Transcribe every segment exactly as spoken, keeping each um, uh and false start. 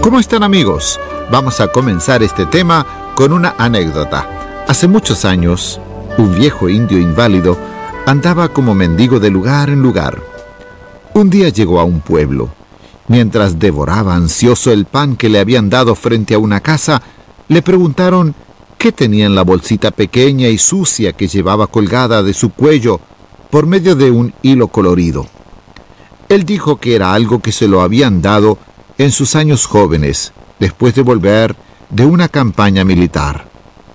¿Cómo están, amigos? Vamos a comenzar este tema con una anécdota. Hace muchos años, un viejo indio inválido andaba como mendigo de lugar en lugar. Un día llegó a un pueblo. Mientras devoraba ansioso el pan que le habían dado frente a una casa, le preguntaron qué tenía en la bolsita pequeña y sucia que llevaba colgada de su cuello por medio de un hilo colorido. Él dijo que era algo que se lo habían dado en sus años jóvenes, después de volver de una campaña militar.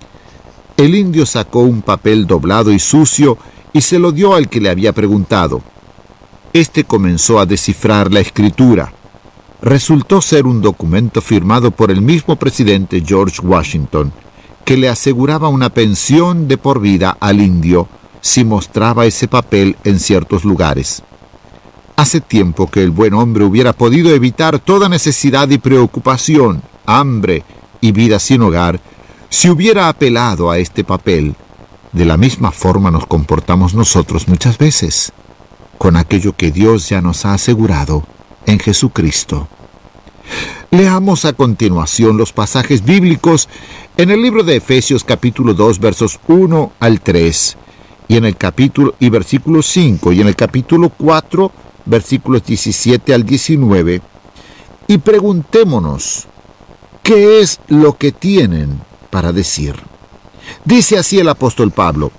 El indio sacó un papel doblado y sucio y se lo dio al que le había preguntado. Este comenzó a descifrar la escritura. Resultó ser un documento firmado por el mismo presidente George Washington, que le aseguraba una pensión de por vida al indio si mostraba ese papel en ciertos lugares. Hace tiempo que el buen hombre hubiera podido evitar toda necesidad y preocupación, hambre y vida sin hogar, si hubiera apelado a este papel. De la misma forma nos comportamos nosotros muchas veces, con aquello que Dios ya nos ha asegurado en Jesucristo. Leamos a continuación los pasajes bíblicos en el libro de Efesios capítulo dos, versos uno al tres, y en el capítulo y versículo cinco, y en el capítulo cuatro, versículos diecisiete al diecinueve, y preguntémonos, ¿qué es lo que tienen para decir? Dice así el apóstol Pablo,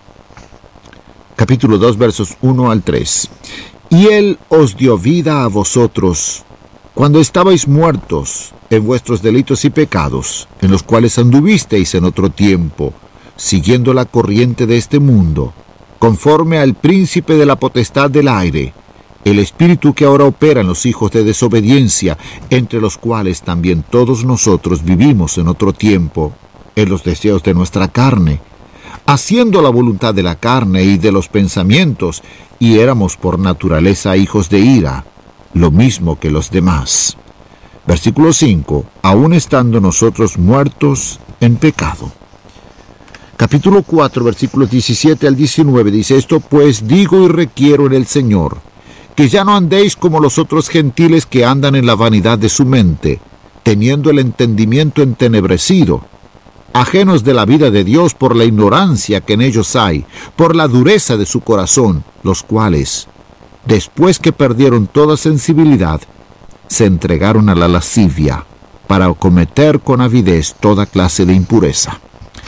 capítulo dos, versos uno al tres, y Él os dio vida a vosotros, cuando estabais muertos en vuestros delitos y pecados, en los cuales anduvisteis en otro tiempo, siguiendo la corriente de este mundo, conforme al príncipe de la potestad del aire, el espíritu que ahora opera en los hijos de desobediencia, entre los cuales también todos nosotros vivimos en otro tiempo, en los deseos de nuestra carne, haciendo la voluntad de la carne y de los pensamientos, y éramos por naturaleza hijos de ira, lo mismo que los demás. Versículo cinco, aun estando nosotros muertos en pecado. Capítulo cuatro, versículos diecisiete al diecinueve, dice esto, pues digo y requiero en el Señor, que ya no andéis como los otros gentiles que andan en la vanidad de su mente, teniendo el entendimiento entenebrecido, ajenos de la vida de Dios por la ignorancia que en ellos hay, por la dureza de su corazón, los cuales, después que perdieron toda sensibilidad, se entregaron a la lascivia para cometer con avidez toda clase de impureza.